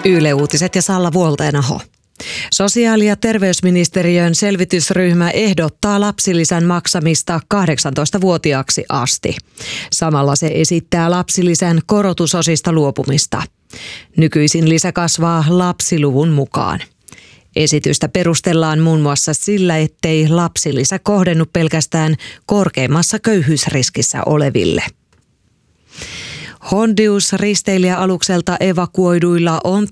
Yle Uutiset ja Salla Vuoltenaho. Sosiaali- ja terveysministeriön selvitysryhmä ehdottaa lapsilisän maksamista 18-vuotiaaksi asti. Samalla se esittää lapsilisän korotusosista luopumista. Nykyisin lisä kasvaa lapsiluvun mukaan. Esitystä perustellaan muun muassa sillä, ettei lapsilisä kohdennu pelkästään korkeimmassa köyhyysriskissä oleville. Hondius-risteilijäalukselta evakuoiduilla on